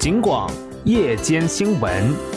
警广夜间新闻。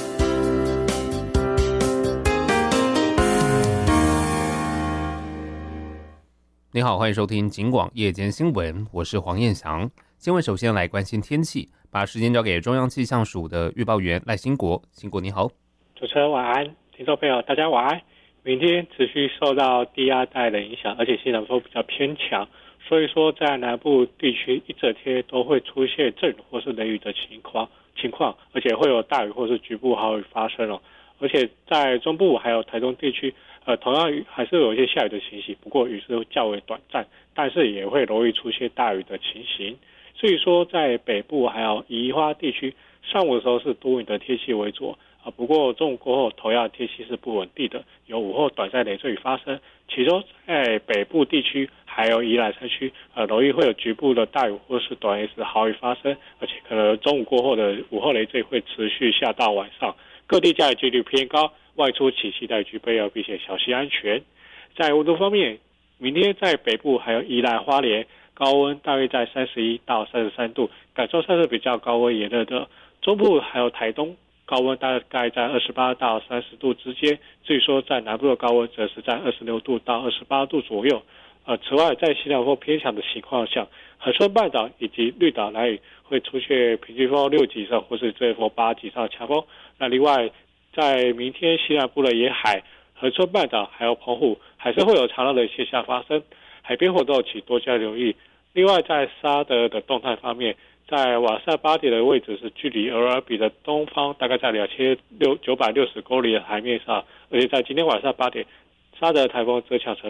你好，欢迎收听警广夜间新闻，我是黄彦翔。新闻首先来关心天气，把时间交给中央气象署的预报员赖兴国。兴国你好。 主持人晚安，听众朋友大家晚安。明天持续受到低压带的影响，而且西南风比较偏强，所以说在南部地区一整天都会出现阵雨或是雷雨的情况，而且会有大雨或是局部豪雨发生哦。而且在中部还有台东地区，同样还是有一些下雨的情形，不过雨势较为短暂，但是也会容易出现大雨的情形。所以说在北部还有宜花地区，上午的时候是多云的天气为主。不过中午过后，同样天气是不稳定的，有午后短暂雷阵雨发生。其中在北部地区还有宜兰山区，容易会有局部的大雨或是短时豪雨发生，而且可能中午过后的午后雷阵雨会持续下到晚上，各地降雨几率偏高，外出请携带具备要避险小心安全。在温度方面，明天在北部还有宜兰花莲，高温大约在31到33度，感受上是比较高温炎热的。中部还有台东，高温大概在28到30度之间，至于说在南部的高温则是在26度到28度左右。此外，在西南风偏强的情况下，恒春半岛以及绿岛南屿会出现平均风6级以上或是阵风8级以上的强风。那另外，在明天西南部的沿海、恒春半岛还有澎湖，还是会有长浪的现象发生，海边活动请多加留意。另外，在沙德的动态方面，在晚上8点的位置是距离俄尔比的东方，大概在2960公里的海面上，而且在今天晚上8点，沙德台风增强成